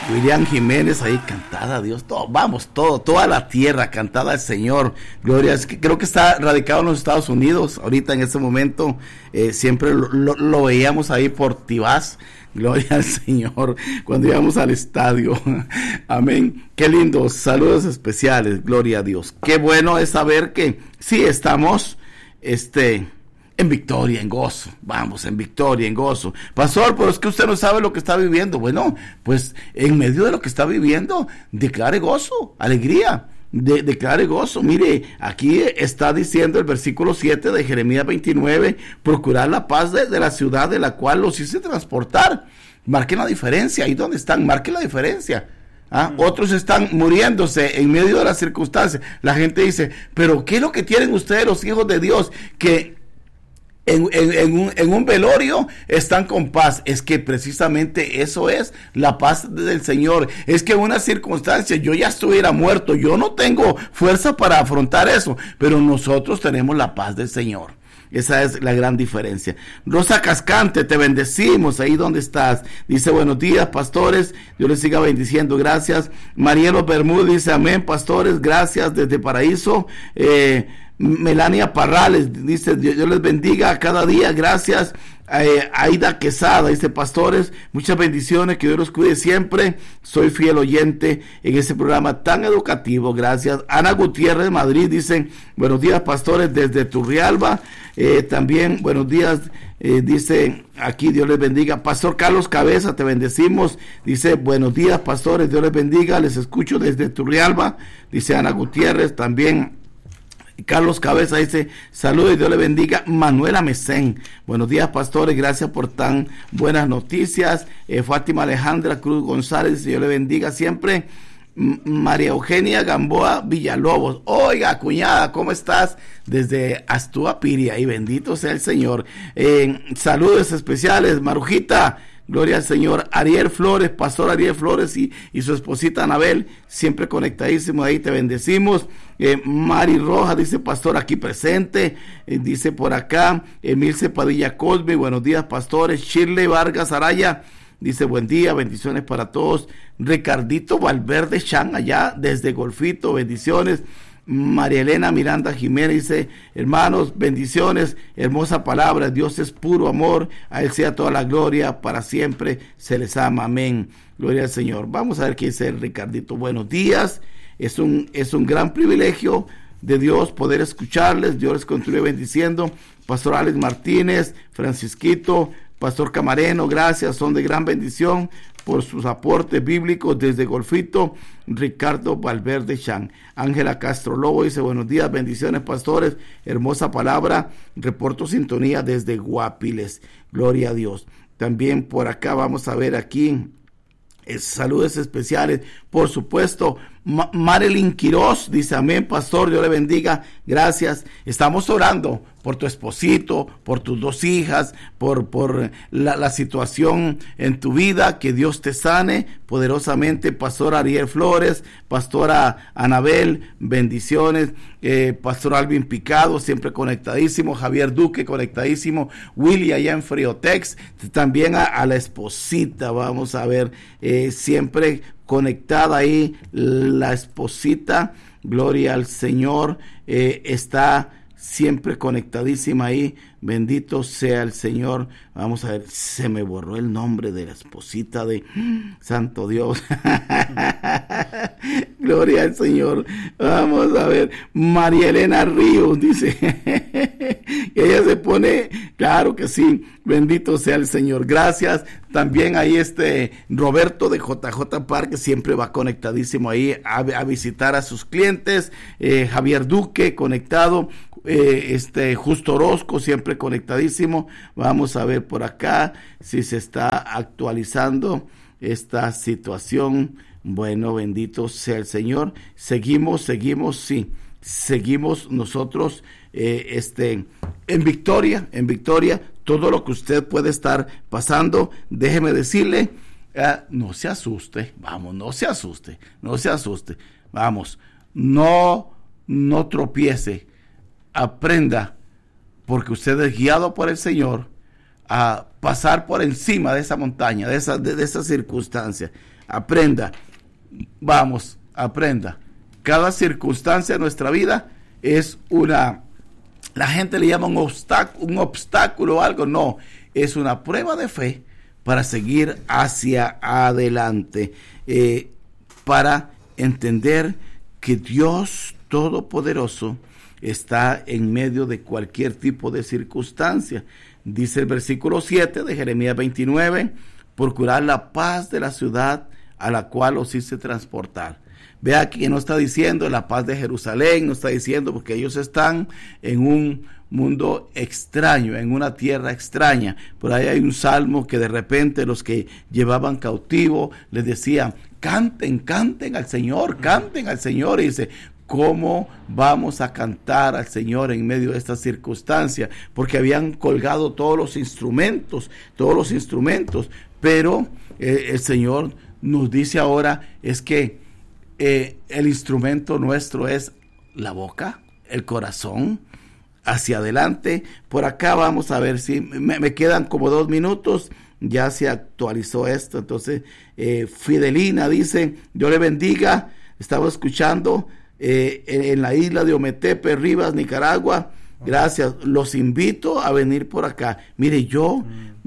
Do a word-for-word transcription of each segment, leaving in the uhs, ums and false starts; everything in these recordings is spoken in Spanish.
William Jiménez ahí, cantada a Dios, todo, vamos, todo, toda la tierra, cantada al Señor, gloria, es que creo que está radicado en los Estados Unidos, ahorita en este momento, eh, siempre lo, lo, lo veíamos ahí por Tibás, gloria al Señor, cuando íbamos al estadio, amén, qué lindo, saludos especiales, gloria a Dios, qué bueno es saber que sí estamos, este... en victoria, en gozo, vamos, en victoria, en gozo. Pastor, pero es que usted no sabe lo que está viviendo. Bueno, pues en medio de lo que está viviendo, declare gozo, alegría, de, declare gozo. Mire, aquí está diciendo el versículo siete de Jeremías veintinueve, procurar la paz de, de la ciudad de la cual los hice transportar. Marquen la diferencia, ahí donde están, marquen la diferencia. ¿Ah? Mm. Otros están muriéndose en medio de las circunstancias. La gente dice, pero ¿qué es lo que tienen ustedes los hijos de Dios? Que En, en, en, un, en un velorio están con paz. Es que precisamente eso es la paz del Señor. Es que en una circunstancia yo ya estuviera muerto, yo no tengo fuerza para afrontar eso, pero nosotros tenemos la paz del Señor. Esa es la gran diferencia. Rosa Cascante, te bendecimos ahí donde estás. Dice, buenos días, pastores. Dios les siga bendiciendo. Gracias. Marielo Bermúdez dice, amén, pastores. Gracias desde Paraíso. Eh, Melania Parrales dice, Dios les bendiga a cada día, gracias. eh, Aida Quesada dice, pastores, muchas bendiciones, que Dios los cuide siempre, soy fiel oyente en ese programa tan educativo, gracias. Ana Gutiérrez de Madrid dice, buenos días, pastores, desde Turrialba. eh, también buenos días, eh, dice aquí, Dios les bendiga. Pastor Carlos Cabeza, te bendecimos, dice, buenos días, pastores, Dios les bendiga, les escucho desde Turrialba, dice Ana Gutiérrez. También Carlos Cabeza dice, saludos y Dios le bendiga. Manuela Mesén, buenos días, pastores, gracias por tan buenas noticias. eh, Fátima Alejandra Cruz González dice, Dios le bendiga siempre. M- María Eugenia Gamboa Villalobos, oiga, cuñada, ¿cómo estás? Desde Astúa Piria, y bendito sea el Señor. eh, Saludos especiales, Marujita, gloria al Señor. Ariel Flores, pastor Ariel Flores y, y su esposita Anabel, siempre conectadísimo ahí, te bendecimos. Eh, Mari Rojas dice, pastor aquí presente. Eh, dice por acá, Emilce Padilla Cosme, buenos días, pastores. Shirley Vargas Araya dice, buen día, bendiciones para todos. Ricardito Valverde Chan, allá desde Golfito, bendiciones. María Elena Miranda Jiménez dice, hermanos, bendiciones, hermosa palabra, Dios es puro amor, a Él sea toda la gloria, para siempre se les ama, amén, gloria al Señor. Vamos a ver qué dice el Ricardito. Buenos días, es un, es un gran privilegio de Dios poder escucharles, Dios les continúe bendiciendo. Pastor Alex Martínez, Francisquito, Pastor Camareno, gracias, son de gran bendición por sus aportes bíblicos desde Golfito. Ricardo Valverde Chan. Ángela Castro Lobo dice, buenos días, bendiciones, pastores, hermosa palabra, reporto sintonía desde Guapiles, gloria a Dios. También por acá vamos a ver aquí, eh, saludos especiales, por supuesto, Ma- Marilyn Quiroz dice, amén, pastor, Dios le bendiga, gracias. Estamos orando por tu esposito, por tus dos hijas, por, por la, la situación en tu vida, que Dios te sane poderosamente. Pastor Ariel Flores, pastora Anabel, bendiciones. eh, Pastor Alvin Picado, siempre conectadísimo. Javier Duque, conectadísimo. Willy allá en Friotex, también a, a la esposita, vamos a ver, eh, siempre conectada ahí la esposita, gloria al Señor, eh, está siempre conectadísima ahí, bendito sea el Señor. Vamos a ver, se me borró el nombre de la esposita de Santo Dios. Gloria al Señor. Vamos a ver, María Elena Ríos dice que ella se pone, claro que sí, bendito sea el Señor, gracias. También ahí este Roberto de J J Parque siempre va conectadísimo ahí a, a visitar a sus clientes. eh, Javier Duque conectado, eh, este Justo Orozco siempre conectadísimo. Vamos a ver por acá si se está actualizando esta situación. Bueno, bendito sea el Señor. Seguimos, seguimos, sí, seguimos nosotros eh, este, en victoria, en victoria. Todo lo que usted puede estar pasando, déjeme decirle, eh, no se asuste, vamos, no se asuste, no se asuste, vamos, no, no tropiece, aprenda, porque usted es guiado por el Señor a pasar por encima de esa montaña, de esa, de, de esa circunstancia. aprenda, vamos, aprenda. Cada circunstancia de nuestra vida es una, la gente le llama un obstáculo, un obstáculo o algo, no, es una prueba de fe para seguir hacia adelante, eh, para entender que Dios Todopoderoso está en medio de cualquier tipo de circunstancia. Dice el versículo siete de Jeremías veintinueve, procurar la paz de la ciudad a la cual os hice transportar. Vea que no está diciendo la paz de Jerusalén, no está diciendo porque ellos están en un mundo extraño, en una tierra extraña. Por ahí hay un salmo que de repente los que llevaban cautivo les decían, canten, canten al Señor, canten al Señor. Y dice, ¿cómo vamos a cantar al Señor en medio de esta circunstancia? Porque habían colgado todos los instrumentos, todos los instrumentos, pero eh, el Señor nos dice ahora es que eh, el instrumento nuestro es la boca, el corazón, hacia adelante. Por acá vamos a ver si me, me quedan como dos minutos. Ya se actualizó esto. Entonces, eh, Fidelina dice, Dios le bendiga. Estaba escuchando eh, en, en la isla de Ometepe, Rivas, Nicaragua. Gracias. Los invito a venir por acá. Mire, yo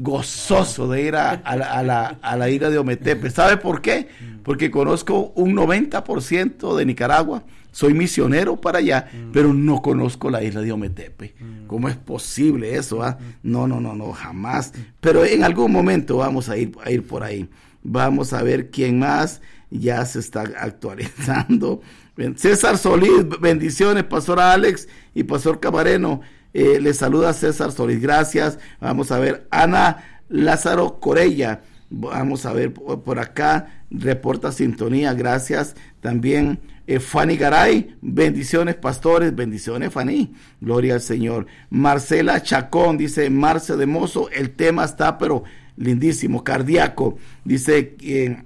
gozoso de ir a, a, la, a, la, a la isla de Ometepe. ¿Sabe por qué? Porque conozco un noventa por ciento de Nicaragua. Soy misionero para allá, mm. pero no conozco la isla de Ometepe. Mm. ¿Cómo es posible eso? Ah? No, no, no, no, jamás. Pero en algún momento vamos a ir, a ir por ahí. Vamos a ver quién más ya se está actualizando. César Solís, bendiciones, Pastor Alex y Pastor Camareno. Eh, les saluda César Solís, gracias. Vamos a ver, Ana Lázaro Corella. Vamos a ver por, por acá, reporta sintonía, gracias. También eh, Fanny Garay, bendiciones pastores, bendiciones Fanny, gloria al Señor. Marcela Chacón, dice Marce de Mozo, el tema está pero lindísimo, cardíaco. Dice que eh,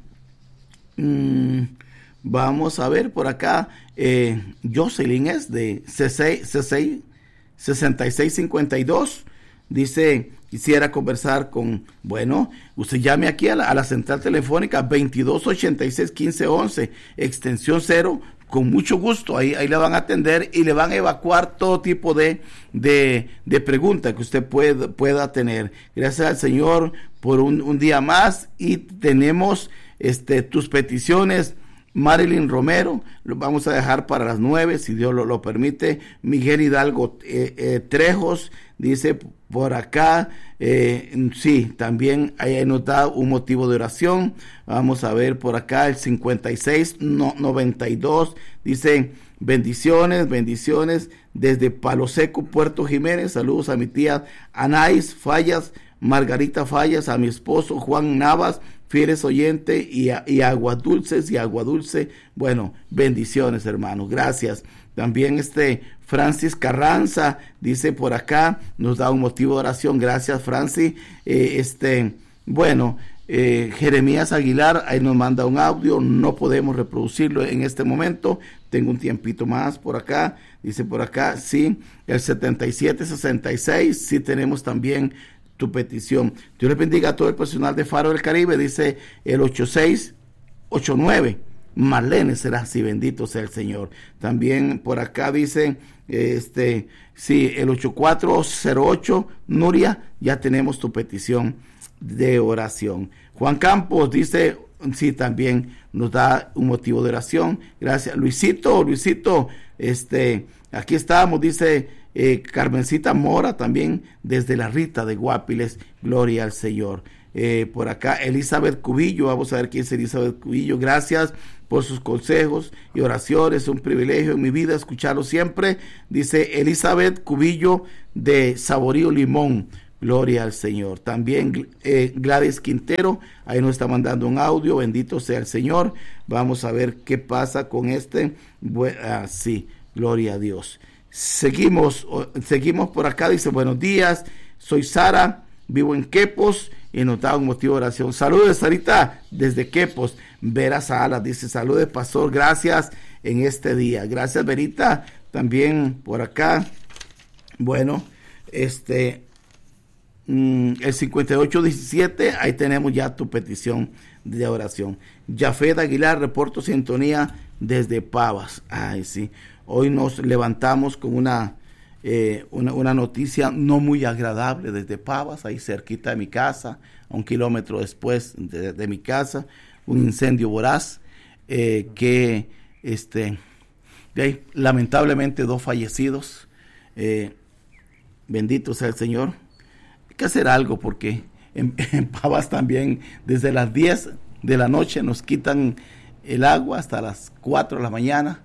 mmm, vamos a ver por acá, eh, Jocelyn es de C seis, C seis, sesenta y seis cincuenta y dos, dice, quisiera conversar con, bueno, usted llame aquí a la, a la central telefónica veintidós ochenta y seis quince once, extensión cero, con mucho gusto, ahí, ahí le van a atender y le van a evacuar todo tipo de, de, de preguntas que usted puede, pueda tener. Gracias al Señor por un, un día más y tenemos este, tus peticiones. Marilyn Romero, lo vamos a dejar para las nueve, si Dios lo, lo permite. Miguel Hidalgo eh, eh, Trejos, dice por acá, eh, sí, también ahí nos da un motivo de oración. Vamos a ver por acá el cincuenta y seis noventa y dos, dice bendiciones, bendiciones desde Palo Seco, Puerto Jiménez. Saludos a mi tía Anais Fallas, Margarita Fallas, a mi esposo Juan Navas, fieles oyente y, y agua dulces y agua dulce. Bueno, bendiciones, hermanos, gracias. También este Francis Carranza dice por acá, nos da un motivo de oración. Gracias, Francis. Eh, este, bueno, eh, Jeremías Aguilar, ahí nos manda un audio, no podemos reproducirlo en este momento. Tengo un tiempito más por acá. Dice por acá, sí, el setenta y siete sesenta y seis, sí tenemos también tu petición. Dios les bendiga a todo el personal de Faro del Caribe. Dice el ochenta y seis ochenta y nueve, Marlene será así, bendito sea el Señor. También por acá dice este, sí, el ochenta y cuatro cero ocho, Nuria, ya tenemos tu petición de oración. Juan Campos dice, sí, también nos da un motivo de oración. Gracias. Luisito, Luisito, este, aquí estamos, dice Eh, Carmencita Mora, también desde la Rita de Guapiles, gloria al Señor. Eh, por acá Elizabeth Cubillo, vamos a ver quién es Elizabeth Cubillo. Gracias por sus consejos y oraciones, es un privilegio en mi vida escucharlo siempre. Dice Elizabeth Cubillo de Saborío Limón, gloria al Señor. También eh, Gladys Quintero, ahí nos está mandando un audio, bendito sea el Señor. Vamos a ver qué pasa con este. Bueno, ah, sí, gloria a Dios. Seguimos, seguimos por acá, dice, buenos días, soy Sara, vivo en Quepos, y nos da un motivo de oración. Saludos, Sarita, desde Quepos. Vera Salas dice, saludos, pastor, gracias en este día. Gracias, Verita, también por acá. Bueno, este, mm, el cincuenta y ocho diecisiete, ahí tenemos ya tu petición de oración. Jafet Aguilar, reporto sintonía desde Pavas. Ay, sí. Hoy nos levantamos con una, eh, una, una noticia no muy agradable desde Pavas, ahí cerquita de mi casa, a un kilómetro después de, de mi casa, un incendio voraz, eh, que este, de ahí, lamentablemente dos fallecidos. Eh, bendito sea el Señor. Hay que hacer algo porque en, en Pavas también desde las diez de la noche nos quitan el agua hasta las cuatro de la mañana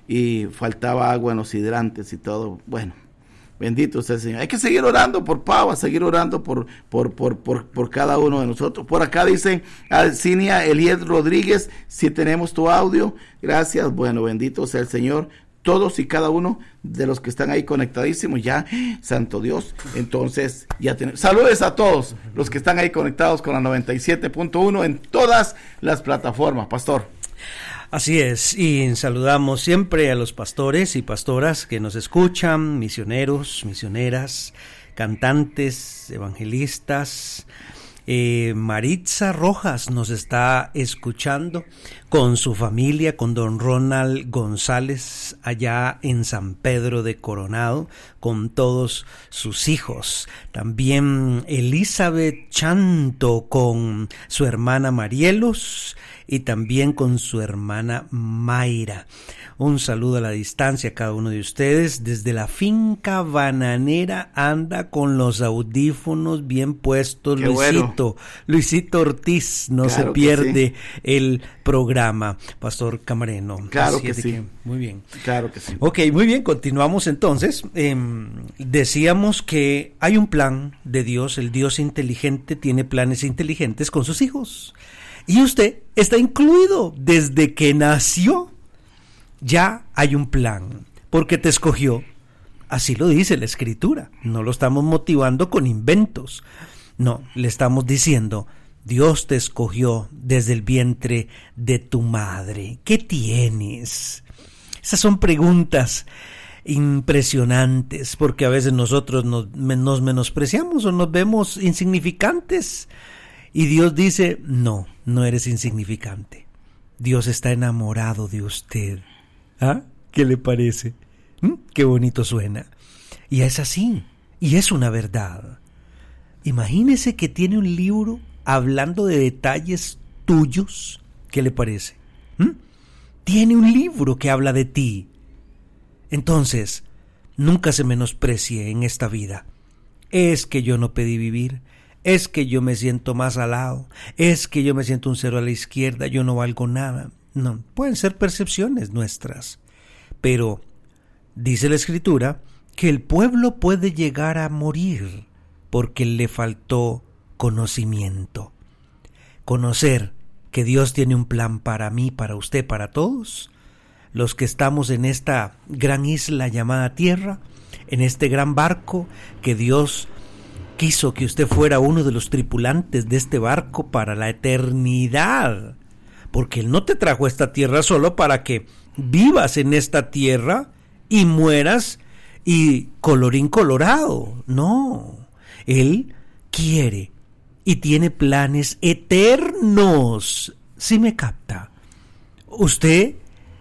y faltaba agua en los hidrantes y todo. Bueno, bendito sea el Señor. Hay que seguir orando por Pavas, seguir orando por, por, por, por, por cada uno de nosotros. Por acá dice Alcinia Eliel Rodríguez, si tenemos tu audio, gracias. Bueno, bendito sea el Señor. Todos y cada uno de los que están ahí conectadísimos, ya, santo Dios, entonces ya tenemos. Saludos a todos los que están ahí conectados con la noventa y siete punto uno en todas las plataformas, pastor. Así es, y saludamos siempre a los pastores y pastoras que nos escuchan, misioneros, misioneras, cantantes, evangelistas. Eh, Maritza Rojas nos está escuchando con su familia, con don Ronald González allá en San Pedro de Coronado, con todos sus hijos. También Elizabeth Chanto con su hermana Marielos y también con su hermana Mayra. Un saludo a la distancia a cada uno de ustedes. Desde la finca bananera anda con los audífonos bien puestos. Qué Luisito, bueno. Luisito Ortiz, no claro se pierde sí. el programa, Pastor Camareno. Claro Así que sí. Que, muy bien. Claro que sí. Ok, muy bien, continuamos entonces. Eh, decíamos que hay un plan de Dios, el Dios inteligente tiene planes inteligentes con sus hijos. Y usted está incluido desde que nació. Ya hay un plan, porque te escogió. Así lo dice la Escritura. No lo estamos motivando con inventos. No, le estamos diciendo, Dios te escogió desde el vientre de tu madre. ¿Qué tienes? Esas son preguntas impresionantes, porque a veces nosotros nos, nos menospreciamos o nos vemos insignificantes. Y Dios dice, no, no eres insignificante. Dios está enamorado de usted. ¿Ah? ¿Qué le parece? ¿Mm? Qué bonito suena. Y es así, y es una verdad. Imagínese que tiene un libro hablando de detalles tuyos. ¿Qué le parece? ¿Mm? Tiene un libro que habla de ti. Entonces, nunca se menosprecie en esta vida. Es que yo no pedí vivir. Es que yo me siento más al lado. Es que yo me siento un cero a la izquierda. Yo no valgo nada. No, pueden ser percepciones nuestras, pero dice la Escritura que el pueblo puede llegar a morir porque le faltó conocimiento. Conocer que Dios tiene un plan para mí, para usted, para todos, los que estamos en esta gran isla llamada Tierra, en este gran barco que Dios quiso que usted fuera uno de los tripulantes de este barco para la eternidad. Porque Él no te trajo a esta tierra solo para que vivas en esta tierra y mueras y colorín colorado. No, Él quiere y tiene planes eternos. ¿Sí me capta? Usted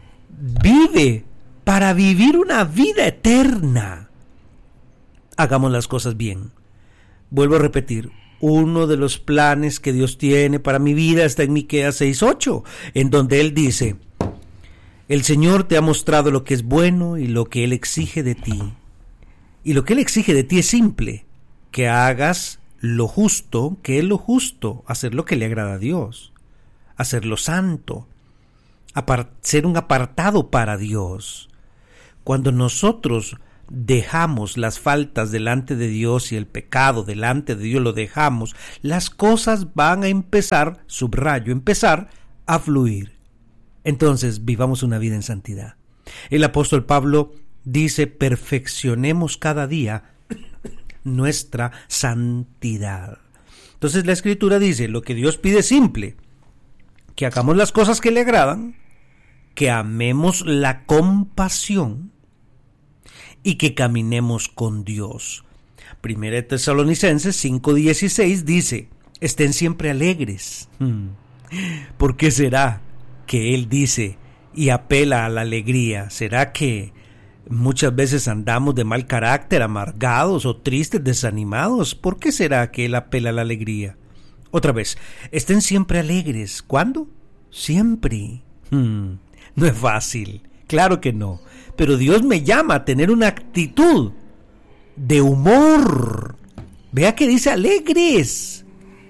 vive para vivir una vida eterna. Hagamos las cosas bien. Vuelvo a repetir. Uno de los planes que Dios tiene para mi vida está en Miqueas seis ocho, en donde Él dice, el Señor te ha mostrado lo que es bueno y lo que Él exige de ti. Y lo que Él exige de ti es simple, que hagas lo justo, que es lo justo, hacer lo que le agrada a Dios, hacer lo santo, apart- ser un apartado para Dios. Cuando nosotros dejamos las faltas delante de Dios y el pecado delante de Dios lo dejamos, las cosas van a empezar, subrayo, empezar a fluir. Entonces vivamos una vida en santidad. El apóstol Pablo dice, perfeccionemos cada día nuestra santidad. Entonces la Escritura dice, lo que Dios pide es simple, que hagamos las cosas que le agradan, que amemos la compasión y que caminemos con Dios. Primera de Tesalonicenses cinco dieciséis dice, estén siempre alegres. Hmm. ¿Por qué será que él dice y apela a la alegría? ¿Será que muchas veces andamos de mal carácter, amargados o tristes, desanimados? ¿Por qué será que él apela a la alegría? Otra vez, estén siempre alegres. ¿Cuándo? Siempre. Hmm. No es fácil, claro que no. Pero Dios me llama a tener una actitud de humor. Vea que dice alegres.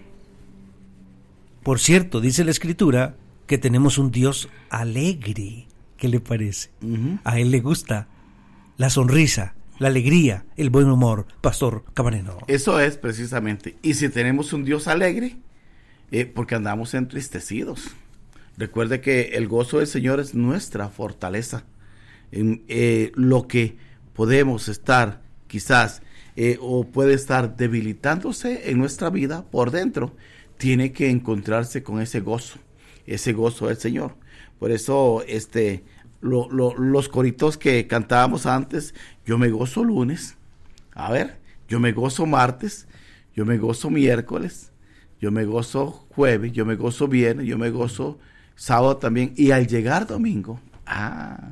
Por cierto, dice la Escritura que tenemos un Dios alegre. ¿Qué le parece? Uh-huh. A él le gusta la sonrisa, la alegría, el buen humor, Pastor Camareno. Eso es precisamente. Y si tenemos un Dios alegre, eh, porque andamos entristecidos. Recuerde que el gozo del Señor es nuestra fortaleza. En, eh, lo que podemos estar quizás eh, o puede estar debilitándose en nuestra vida por dentro, tiene que encontrarse con ese gozo, ese gozo del Señor. Por eso este lo, lo, los coritos que cantábamos antes, yo me gozo lunes, a ver, yo me gozo martes, yo me gozo miércoles, yo me gozo jueves, yo me gozo viernes, yo me gozo sábado también, y al llegar domingo, ah,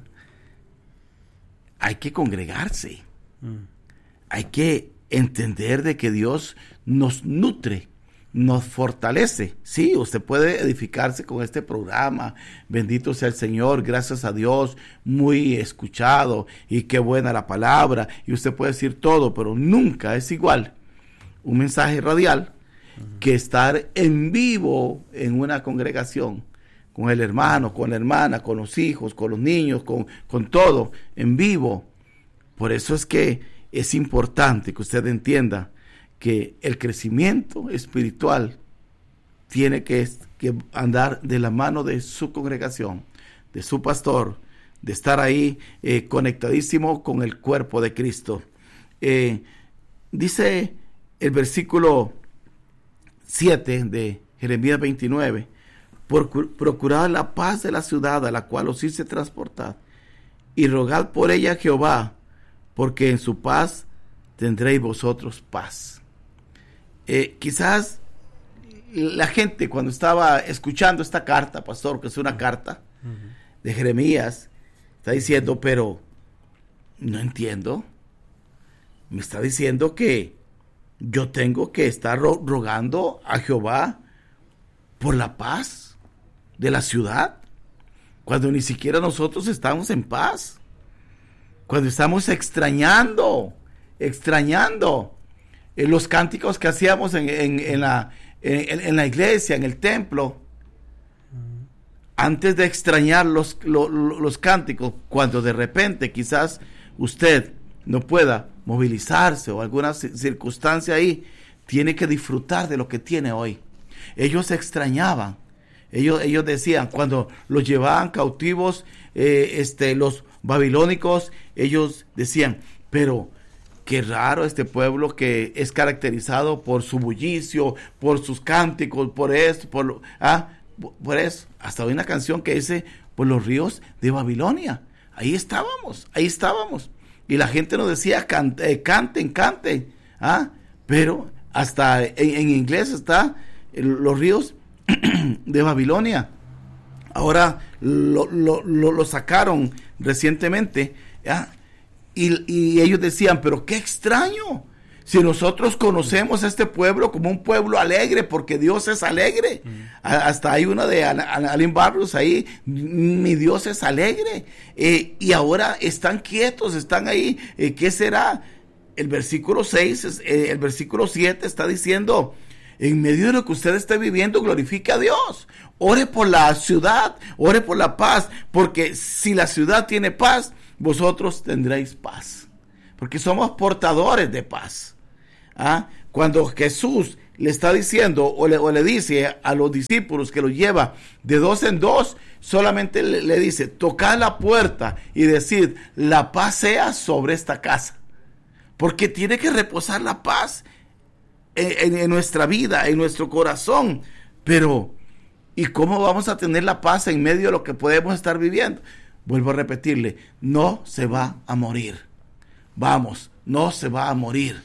hay que congregarse, mm. hay que entender de que Dios nos nutre, nos fortalece. Sí, usted puede edificarse con este programa, bendito sea el Señor, gracias a Dios, muy escuchado, y qué buena la palabra, y usted puede decir todo, pero nunca es igual un mensaje radial uh-huh. que estar en vivo en una congregación, con el hermano, con la hermana, con los hijos, con los niños, con, con todo, en vivo. Por eso es que es importante que usted entienda que el crecimiento espiritual tiene que, que andar de la mano de su congregación, de su pastor, de estar ahí eh, conectadísimo con el cuerpo de Cristo. Eh, dice el versículo siete de Jeremías veintinueve, procurad la paz de la ciudad a la cual os hice transportar, y rogad por ella a Jehová, porque en su paz tendréis vosotros paz. Eh, quizás la gente cuando estaba escuchando esta carta, pastor, que es una carta uh-huh. de Jeremías, está diciendo, pero no entiendo. Me está diciendo que yo tengo que estar ro- rogando a Jehová por la paz de la ciudad, cuando ni siquiera nosotros estamos en paz, cuando estamos extrañando, extrañando eh, los cánticos que hacíamos en, en, en, la, en, en la iglesia, en el templo, antes de extrañar los, lo, los cánticos, cuando de repente quizás usted no pueda movilizarse o alguna circunstancia ahí, tiene que disfrutar de lo que tiene hoy. Ellos extrañaban. Ellos, ellos decían, cuando los llevaban cautivos, eh, este, los babilónicos, ellos decían, pero qué raro este pueblo que es caracterizado por su bullicio, por sus cánticos, por esto, por, lo, ah, por eso. Hasta hay una canción que dice, por los ríos de Babilonia. Ahí estábamos, ahí estábamos. Y la gente nos decía, Can, eh, canten, canten. ¿ah? Pero hasta en, en inglés está el, los ríos de Babilonia. Ahora lo, lo, lo, lo sacaron recientemente, ¿ya? Y, y ellos decían, pero qué extraño, si nosotros conocemos a este pueblo como un pueblo alegre, porque Dios es alegre. Mm. A, hasta hay una de Allen Barros ahí, mi Dios es alegre, eh, y ahora están quietos, están ahí, eh, ¿qué será? El versículo seis, eh, el versículo siete está diciendo, en medio de lo que usted esté viviendo, glorifique a Dios. Ore por la ciudad, ore por la paz, porque si la ciudad tiene paz, vosotros tendréis paz. Porque somos portadores de paz. ¿Ah? Cuando Jesús le está diciendo o le, o le dice a los discípulos que los lleva de dos en dos, solamente le, le dice, tocad la puerta y decid, la paz sea sobre esta casa. Porque tiene que reposar la paz En, en nuestra vida, en nuestro corazón. Pero, ¿y cómo vamos a tener la paz en medio de lo que podemos estar viviendo? Vuelvo a repetirle, no se va a morir. Vamos, no se va a morir.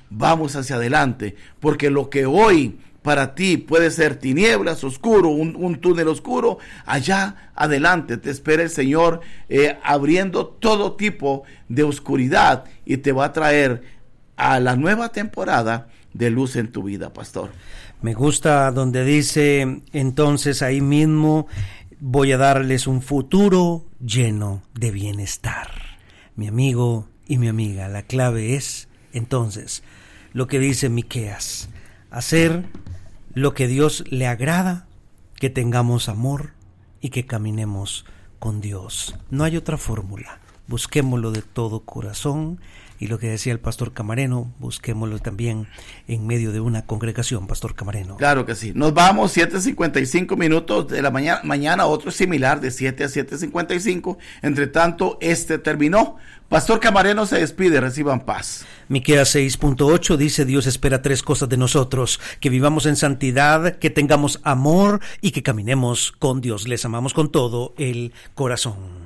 vamos hacia adelante, porque lo que hoy para ti puede ser tinieblas, oscuro, un, un túnel oscuro, allá adelante te espera el Señor eh, abriendo todo tipo de oscuridad y te va a traer a la nueva temporada de luz en tu vida, pastor. Me gusta donde dice, entonces ahí mismo voy a darles un futuro lleno de bienestar. Mi amigo y mi amiga, la clave es, entonces, lo que dice Miqueas, hacer lo que Dios le agrada, que tengamos amor y que caminemos con Dios. No hay otra fórmula. Busquémoslo de todo corazón, y lo que decía el pastor Camareno, busquémoslo también en medio de una congregación, pastor Camareno. Claro que sí. Nos vamos siete cincuenta y cinco minutos de la mañana, mañana otro similar de siete a siete cincuenta y cinco. Entre tanto, este terminó. Pastor Camareno se despide, reciban paz. Miqueas seis punto ocho dice, Dios espera tres cosas de nosotros: que vivamos en santidad, que tengamos amor y que caminemos con Dios. Les amamos con todo el corazón.